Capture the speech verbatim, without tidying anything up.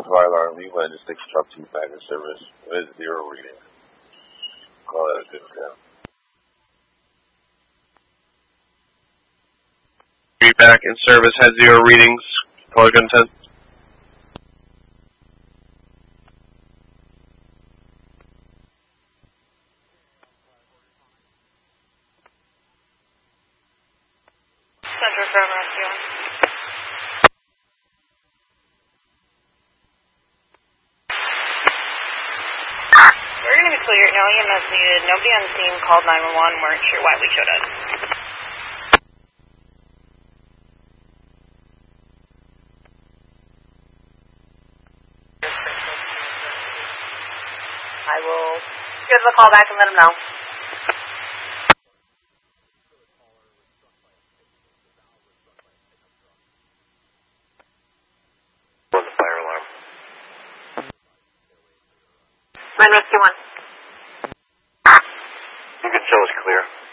Fire alarm, Lima, and six truck two back in service with zero reading. Call that a good count. Three back in service has zero readings. Caller gun ten. Central from Rescue. We're going to be clear. No E M S needed. Nobody on scene called nine one one. Weren't sure why we showed up. I will give them a call back and let them know. On the fire alarm. Mine Rescue one. You can show us clear.